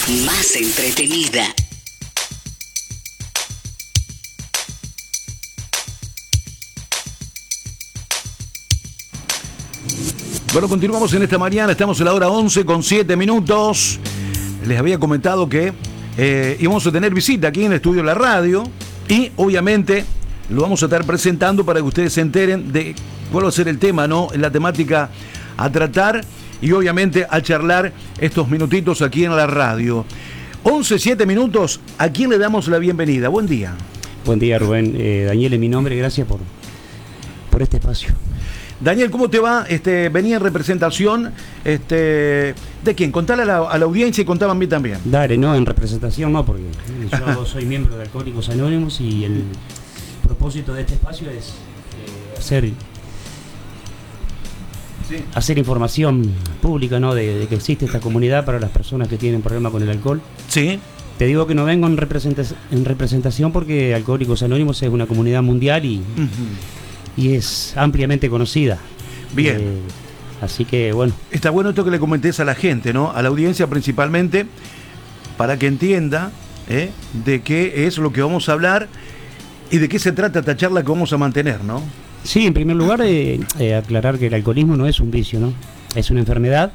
más entretenida. Bueno, continuamos en esta mañana, estamos en la hora 11 con 7 minutos. Les había comentado que íbamos a tener visita aquí en el estudio de la radio y obviamente lo vamos a estar presentando para que ustedes se enteren de cuál va a ser el tema, ¿no? La temática a tratar y obviamente a charlar estos minutitos aquí en la radio. 11, 7 minutos, ¿a quién le damos la bienvenida? Buen día. Buen día, Rubén. Daniel es mi nombre, gracias por este espacio. Daniel, ¿cómo te va? Venía en representación ¿de quién? Contale a la audiencia y contame a mí también. Dale, no, en representación no, porque yo soy miembro de Alcohólicos Anónimos y el propósito de este espacio es hacer información pública, ¿no? De que existe esta comunidad para las personas que tienen problemas con el alcohol. Sí. Te digo que no vengo en representación porque Alcohólicos Anónimos es una comunidad mundial y es ampliamente conocida. Bien. Así que bueno. Está bueno esto que le comentés a la gente, ¿no? A la audiencia principalmente, para que entienda de qué es lo que vamos a hablar y de qué se trata esta charla que vamos a mantener, ¿no? Sí, en primer lugar, aclarar que el alcoholismo no es un vicio, ¿no? Es una enfermedad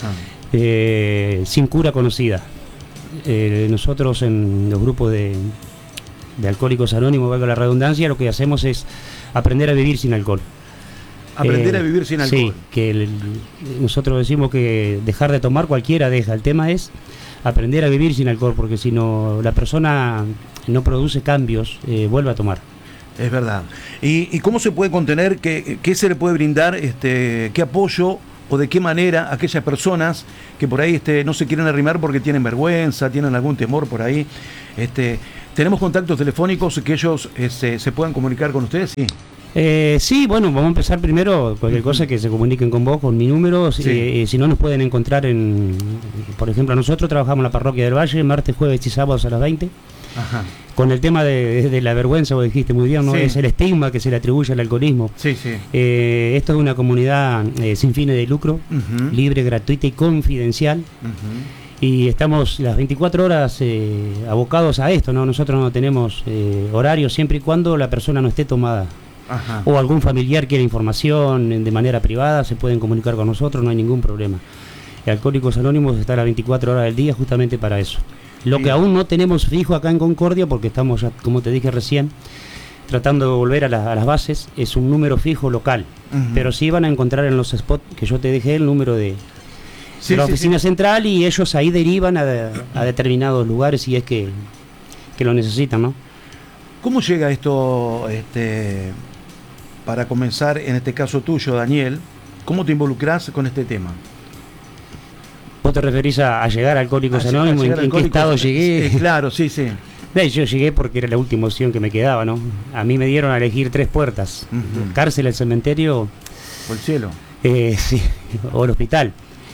sin cura conocida. Nosotros en los grupos de Alcohólicos Anónimos, valga la redundancia, lo que hacemos es aprender a vivir sin alcohol. Aprender a vivir sin alcohol. Sí, que nosotros decimos que dejar de tomar cualquiera deja. El tema es aprender a vivir sin alcohol, porque si no, la persona no produce cambios, vuelve a tomar. Es verdad. ¿Y cómo se puede contener? ¿Qué se le puede brindar? ¿Qué apoyo o de qué manera a aquellas personas que por ahí no se quieren arrimar porque tienen vergüenza, tienen algún temor por ahí? ¿Tenemos contactos telefónicos que ellos se puedan comunicar con ustedes? Sí. Sí, bueno, vamos a empezar primero, cualquier cosa que se comuniquen con vos, con mi número, sí. Si no nos pueden encontrar por ejemplo, nosotros trabajamos en la Parroquia del Valle, martes, jueves y sábados a las 20. Ajá. Con el tema de la vergüenza, vos dijiste muy bien, ¿no? Sí. Es el estigma que se le atribuye al alcoholismo. Sí, sí. Esto es una comunidad sin fines de lucro, libre, gratuita y confidencial. Y estamos las 24 horas abocados a esto, ¿no? Nosotros no tenemos horario siempre y cuando la persona no esté tomada. Ajá. O algún familiar quiere información de manera privada, se pueden comunicar con nosotros, no hay ningún problema. Alcohólicos Anónimos está a las 24 horas del día justamente para eso. Lo que aún no tenemos fijo acá en Concordia, porque estamos ya, como te dije recién, tratando de volver a las bases, es un número fijo local. Pero sí van a encontrar en los spots que yo te dejé el número de la oficina central y ellos ahí derivan a determinados lugares si es que lo necesitan, ¿no? ¿Cómo llega esto, para comenzar, en este caso tuyo, Daniel? ¿Cómo te involucrás con este tema? ¿Vos te referís a llegar a Alcohólicos Anónimos? ¿En qué estado llegué? Claro, sí. Yo llegué porque era la última opción que me quedaba, ¿no? A mí me dieron a elegir 3 puertas. Cárcel, el cementerio... O el cielo. Sí, o el hospital.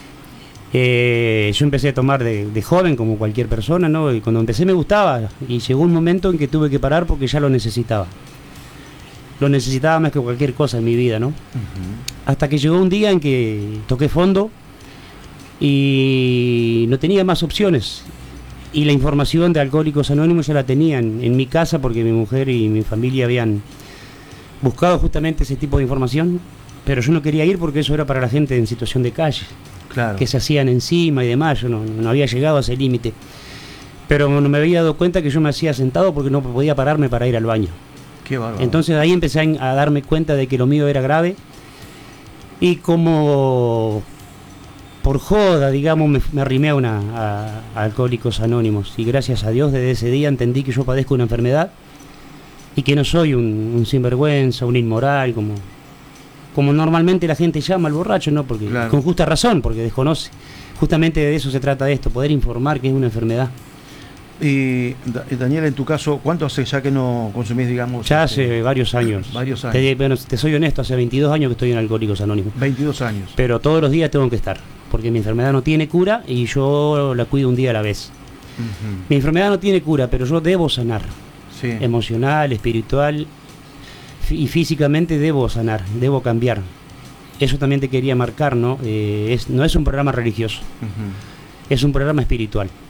Yo empecé a tomar de joven, como cualquier persona, ¿no? Y cuando empecé me gustaba. Y llegó un momento en que tuve que parar porque ya lo necesitaba. Lo necesitaba más que cualquier cosa en mi vida, ¿no? Hasta que llegó un día en que toqué fondo y no tenía más opciones. Y la información de Alcohólicos Anónimos ya la tenían en mi casa porque mi mujer y mi familia habían buscado justamente ese tipo de información, pero yo no quería ir porque eso era para la gente en situación de calle, claro, que se hacían encima y demás. Yo no había llegado a ese límite, pero no me había dado cuenta que yo me hacía sentado porque no podía pararme para ir al baño. Qué bárbaro. Entonces ahí empecé a darme cuenta de que lo mío era grave y como... por joda, digamos, me arrimé a Alcohólicos Anónimos y gracias a Dios desde ese día entendí que yo padezco una enfermedad y que no soy un sinvergüenza, un inmoral, como normalmente la gente llama al borracho, ¿no? Porque claro, con justa razón, porque desconoce. Justamente de eso se trata esto, poder informar que es una enfermedad. Y Daniel, en tu caso, ¿cuánto hace ya que no consumís, digamos? Ya hace varios años. Varios años. Te soy honesto, hace 22 años que estoy en Alcohólicos Anónimos. 22 años. Pero todos los días tengo que estar, porque mi enfermedad no tiene cura y yo la cuido un día a la vez. Mi enfermedad no tiene cura, pero yo debo sanar. Sí. Emocional, espiritual y físicamente debo sanar, debo cambiar. Eso también te quería marcar, ¿no? No es un programa religioso, es un programa espiritual.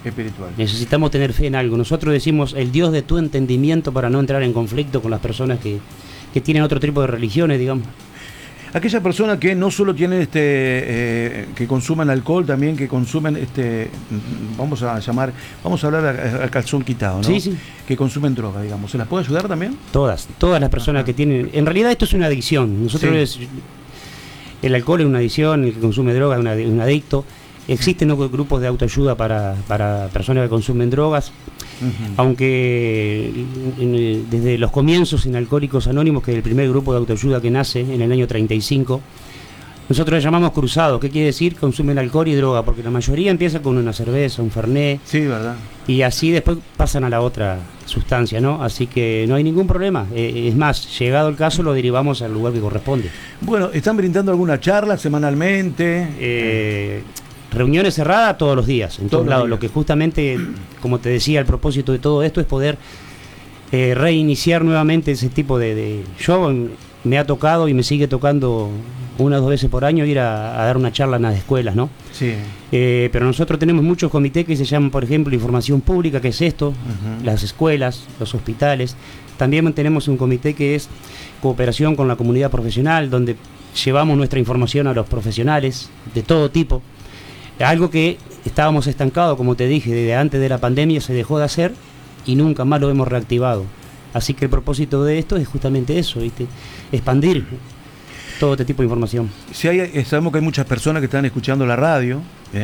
espiritual. Necesitamos tener fe en algo. Nosotros decimos el Dios de tu entendimiento para no entrar en conflicto con las personas que tienen otro tipo de religiones, digamos. Aquellas personas que no solo tienen que consumen alcohol, también que consumen vamos a hablar al calzón quitado, ¿no? Sí, sí. Que consumen droga, digamos. ¿Se las puede ayudar también? Todas las personas que tienen. En realidad esto es una adicción. Nosotros el alcohol es una adicción, el que consume droga es un adicto. Existen grupos de autoayuda para personas que consumen drogas, aunque desde los comienzos en Alcohólicos Anónimos, que es el primer grupo de autoayuda que nace en el año 35, nosotros le llamamos cruzados. ¿Qué quiere decir? Consumen alcohol y droga, porque la mayoría empieza con una cerveza, un fernet, sí, verdad, y así después pasan a la otra sustancia, ¿no? Así que no hay ningún problema. Es más, llegado el caso lo derivamos al lugar que corresponde. Bueno, ¿están brindando alguna charla semanalmente? Reuniones cerradas todos los días, en todos lados. Lo que justamente, como te decía, el propósito de todo esto es poder reiniciar nuevamente ese tipo Yo me ha tocado y me sigue tocando 1 o 2 veces por año ir a dar una charla en las escuelas, ¿no? Sí. Pero nosotros tenemos muchos comités que se llaman, por ejemplo, Información Pública, que es esto, las escuelas, los hospitales. También tenemos un comité que es Cooperación con la Comunidad Profesional, donde llevamos nuestra información a los profesionales de todo tipo. Algo que estábamos estancados, como te dije, desde antes de la pandemia se dejó de hacer y nunca más lo hemos reactivado. Así que el propósito de esto es justamente eso, ¿viste? Expandir todo este tipo de información. Sabemos que hay muchas personas que están escuchando la radio,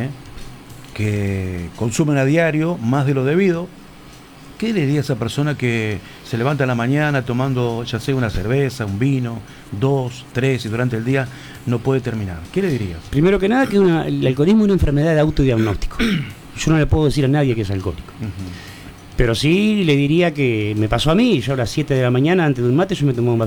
que consumen a diario más de lo debido. ¿Qué le diría a esa persona que se levanta en la mañana tomando ya sea una cerveza, un vino, 2, 3 y durante el día no puede terminar? ¿Qué le dirías? Primero que nada, que el alcoholismo es una enfermedad de autodiagnóstico. Yo no le puedo decir a nadie que es alcohólico. Pero sí le diría que me pasó a mí. Yo a las 7 de la mañana, antes de un mate, yo me tomé un vaso